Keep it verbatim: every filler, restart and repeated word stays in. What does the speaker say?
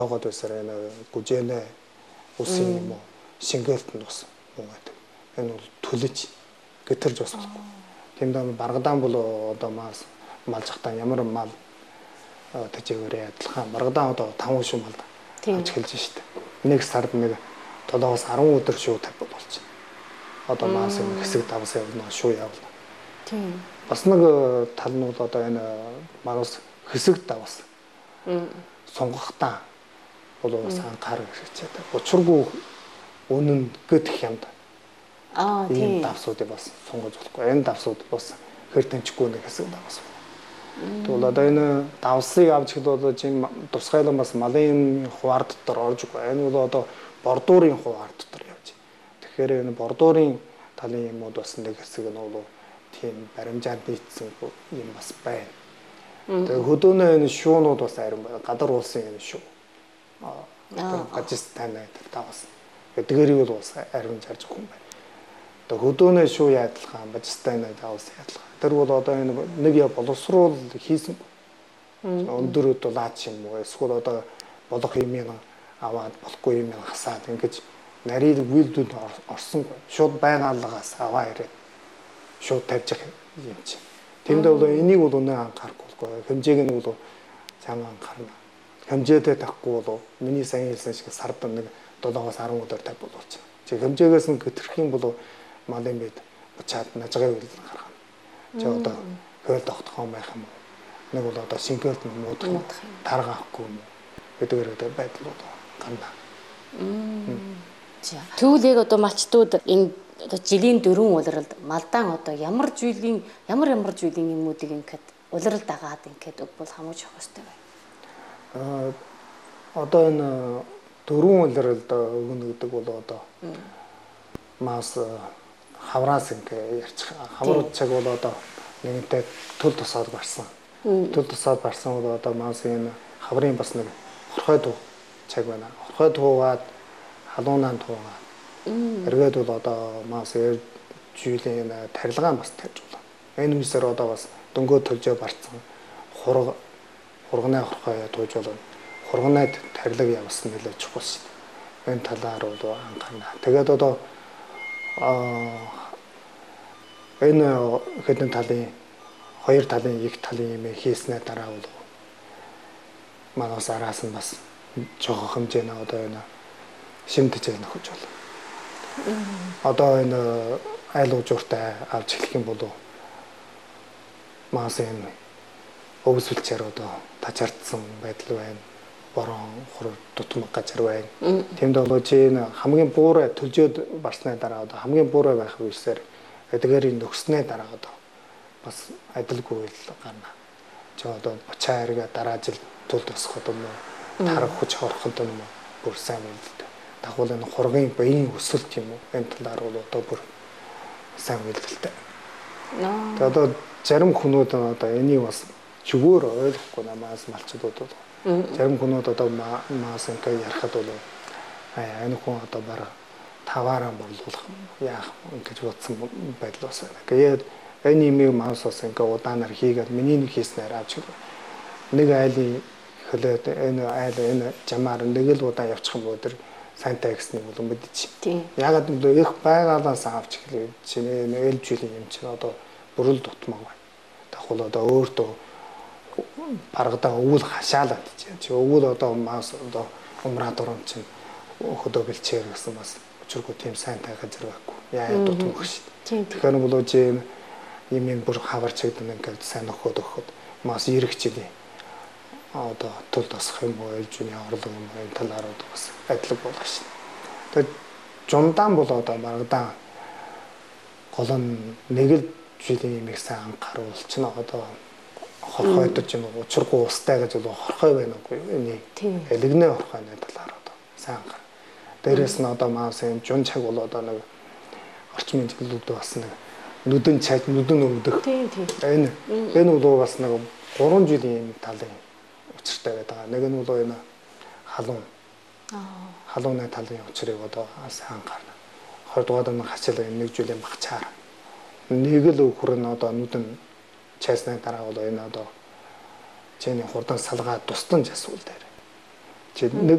Тогоод байсаар энэ гүжээнэ усын юм уу шингэлт нь бас юм байдаг. Энэ бол төлөж гэтэрж бас болохгүй. Тийм даа баргадаан бол одоо маас мал захтаа ямар мал тэжээгээрээ адилхан баргадаан одоо таван шүм мал авч хэлж штэ. Нэг сард нэг долоос арван өдөр шүү тавь болж. Одоо маас хэсэг давс явна шүү явна. Тийм. Бас нэг тал нь бол одоо энэ магас хэсэг давс. Сонгохтаа бол бас анхаарах хэрэгтэй. Учиргүй үнэн гэх юмд. Аа тийм. Энэ давсуудыг бас сонгож болохгүй. Энэ давсууд бас хэр тэнчгүй нэг хэсэг давс. Тэгвэл одоо энэ давсыг авч хэлбэл чинь тусгайлан бас малын хуваар дотор орж байгаа. Энэ бол одоо бордуурын хуваар дотор явж. Тэгэхээр энэ бордуурын талын юмуд бас нэг хэсэг нь бол тийм баримжаад нийцсэн юм бас байна. Тэгээ хөдөөнөө энэ шуунууд бас арим байна. Гадар уулсын энэ шүү. Аа гажис танай тавс. Эдгээрийг бол бас арим жарж байгаа юм байна. Тэгээ хөдөөнөө шүү яадлахаа бажистай нэг тавс яадлахаа. Тэр бол одоо энэ нэг я боловсруул хийсэн. Өндөрөд дулаач юм уу эсвэл одоо болох юм яа аваад болохгүй юм хасаад ингэж нарийн үйлдэлд орсонгүй. Шууд байгаалгаас аваа ирээд шууд тавьж юм чи. Тэмдээ бол энийг бол өнөө анхаарахгүй. Хэмжээг нь бол сайн анхаарна. Хэмжээтэй тахгүй бол миний сайн хэлсэн шиг сард нэг долоос арван өдөр тавь болооч. Чи хэмжээгээс нь гэтрэх юм бол малын бид бачаад нажгаа үйлдэл гаргана. Чи одоо хөөл тогтхон байх юм уу? Нэг бол одоо шингэлт муудах тарга авахгүй юм. Эдгээр өдөр байдлууд гарна. За. Тэгвэл яг одоо малчтууд энэ одоо жилийн дөрвөн улиралд малдаан одоо ямар зүйлийн ямар ямар зүйлийн юмнуудыг ингээд улиралд дагаад ингээд өгбөл хамууж авах хэрэгтэй бай. Аа одоо энэ дөрвөн улиралд өгнө гэдэг бол одоо мас хавраас ингээ ярьчих. Хавар цаг бол одоо нэгэнтээ төл тусаад барсан. Төл тусаад барсан бол одоо мас энэ хаврын бас нэг хорхой дуу цаг байна. Хорхой дуугаад халуунаа туугаа. Эргээд бол одоо мас жилийн тарилгаан бас тавьж байна. Энэ үсээр одоо бас дөнгөө төлжөө барцсан хург хурганы хорхой тууж болно. Хурганаад тарилга явуулсан нэлээд чухал шүү дээ. Энэ талаар бол анхаарна. Тэгээд одоо аа энэ хэдэн талын хоёр талын их талын юм хийснээр дараа бол манаас араас нь бас жоох хэмжээний одоо энэ шимтэж нөхөж байна. Одоо энэ айл уужууртай авч эхлэх юм бол маас энэ өвсөлчээр одоо тачаардсан байдал байна. Борон хур дутмаг газар байна. Тэмд болоо чи энэ хамгийн буурай төлжөөд барсны дараа одоо хамгийн буурай байх үеэр эдгээрийн нөхснээ дараа одоо бас адилгүй л гарна. Чи одоо бачаа хэрэг дараа жил тул тосход юм уу? Тарах хүч хорход юм уу? Бүр сайн үйлдэлтэй. Дагвал энэ хургийн баян өсөлт юм уу? Энэ талаар бол одоо бүр сайн үйлдэлтэй. Тэгээд одоо зарим хүмүүс одоо энийг бас чигөөр ойлгохгүй намаас малчдууд бол зарим хүмүүс одоо маас ингээ ярахад бол энэ хүн одоо бараг таваараа борлуулах яах ингэж бодсон байдал бас байна. Тэгээд энэ имийг маас бас ингээ удаанаар хийгээд миний нэг хийснээр авч нэг айлын хөлөөд энэ айл энэ жамаар нэг л удаа явчих юм бол тэр сайнтай гэсний бол мэдчих. Ягаад гэвэл их байгаалаас авч эхлэв чинь ээлж жилийн юм чинь одоо бүрэл дутмаг байна. Дагвал одоо өөртөө баргадаа өвөл хашаалаад чи өвөл одоо маас одоо умраад орон чинь хөдөө бэлчээр гэсэн бас учиргүй тийм сайнтай газар байхгүй. Яа дутмаг шүү дээ. Тэгэхээр бол чи юм юм бүр хаварч гэдэг ингээд сайн нөхөд өгөхөд маас ирэх жилийн одоо тул тасах юм уу ээлжүний орлого юм энэ талаар бас адилхан болох шин. Тэгээд жумдаан бол одоо баргадаан гол нь нэг л жилийн юм их сайн анхааруул чинь одоо хорхойдож юм учиргүй устай гэж бол хорхой байна уу энийг элэгнээ хорхойны талаар одоо сайн анхаар. Дээрээс нь одоо маас юм жун цаг бол одоо нэг орчмын чиглэлүүд бас нэг нүдэн цаг нүдэн өвдөх. Энэ энэ бол бас нэг гурван жилийн талын учиртай байдаг. Нэг нь бол энэ халуун. Аа. Халууны талын учрыг одоо сайн анхаарна. Хоёрдугаар нь хачаал нэг жилийн багчаар. Нэг л хүрэн одоо нүдэн чайсны дараа бол энэ одоо чиний хурдан салгаа тусдан жасвал дээр. Чи нэг